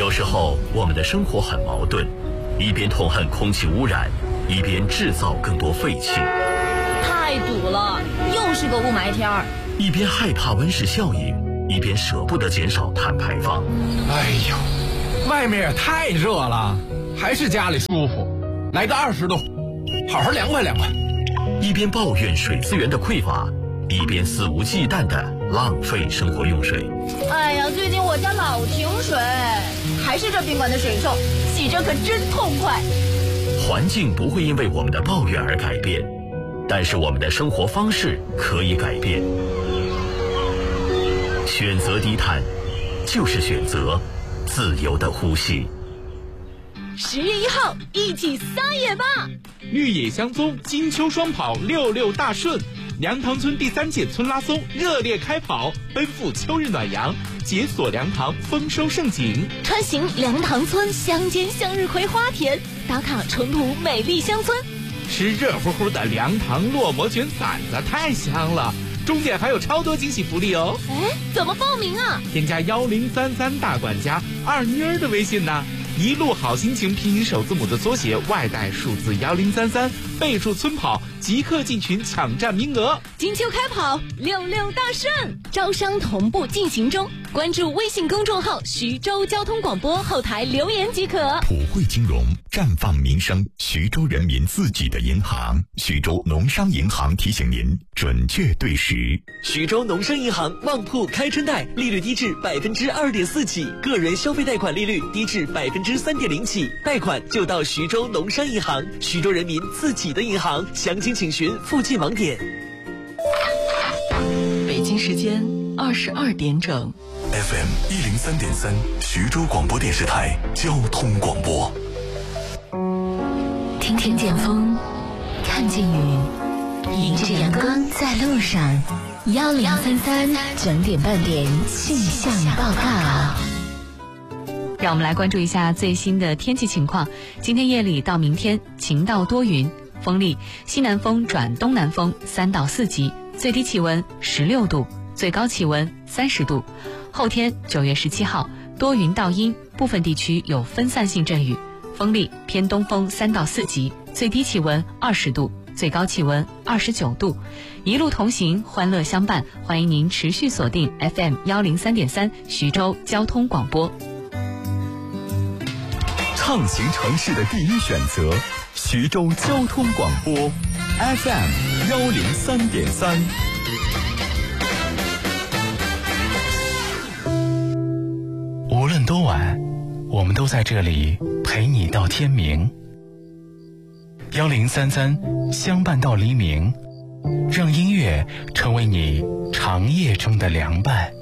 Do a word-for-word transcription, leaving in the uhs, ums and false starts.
有时候我们的生活很矛盾，一边痛恨空气污染，一边制造更多废气。 太堵了，又是个雾霾天儿。 一边害怕温室效应，一边舍不得减少碳排放。 哎呦，外面也太热了，还是家里舒服。来个二十度，好好凉快凉快。 一边抱怨水资源的匮乏，一边肆无忌惮地浪费生活用水。 哎呀，最近我家老停水，还是这宾馆的水臭，洗着可真痛快。 环境不会因为我们的抱怨而改变，但是我们的生活方式可以改变。选择低碳，就是选择自由的呼吸。 十月一号，一起撒野吧！ 绿野香踪金秋双跑六六大顺，梁塘村第三届村拉松热烈开跑，奔赴秋日暖阳，解锁梁塘丰收盛景。 穿行梁塘村乡间向日葵花田，打卡淳朴美丽乡村。 吃热乎乎的梁塘烙馍卷馓子太香了，中间还有超多惊喜福利哦！ 哎，怎么报名啊？ 添加幺零三三大管家二妮儿的微信呢，一路好心情拼音首字母的缩写，外带数字幺零三三，备注村跑，即刻进群抢占名额。 金秋开跑，六六大顺，招商同步进行中。关注微信公众号徐州交通广播，后台留言即可。 普惠金融，绽放民生，徐州人民自己的银行。徐州农商银行提醒您准确对时。 徐州农商银行旺铺开春贷，利率低至百分之二点四起，个人消费贷款利率低至百分之三点零起，贷款就到徐州农商银行，徐州人民自己的银行。详情请询附近网点。 北京时间二十二点整。 F M 一零三点三，徐州广播电视台交通广播。 听听见风，看见雨，迎着阳光在路上。幺零三三整点半点气象报告。 让我们来关注一下最新的天气情况。今天夜里到明天晴到多云，风力西南风转东南风三到四级，最低气温十六度，最高气温三十度。后天九月十七号多云到阴，部分地区有分散性阵雨，风力偏东风三到四级，最低气温二十度，最高气温二十九度。一路同行，欢乐相伴，欢迎您持续锁定 F M 幺零三点三徐州交通广播。 畅行城市的第一选择，徐州交通广播 F M 幺零三点三。 无论多晚，我们都在这里陪你到天明。幺零三三相伴到黎明，让音乐成为你长夜中的凉伴。